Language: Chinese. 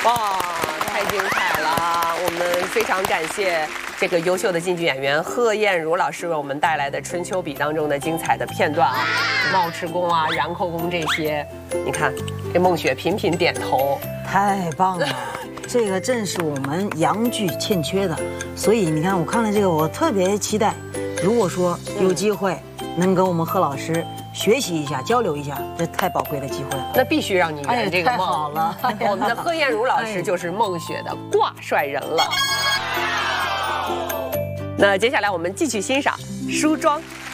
哇，太精彩了！我们非常感谢这个优秀的京剧演员贺艳茹老师为我们带来的《春秋笔》当中的精彩的片段啊，帽翅功啊、然扣功这些，你看，这孟雪频频点头， 太棒了。这个正是我们洋剧欠缺的，所以你看，我看了这个，我特别期待。如果说有机会能跟我们贺老师学习一下、交流一下，这太宝贵的机会了。 那必须让你圆这个梦。 太好了， 我们的贺艳茹老师就是孟雪的挂帅人了。那接下来我们继续欣赏梳妆。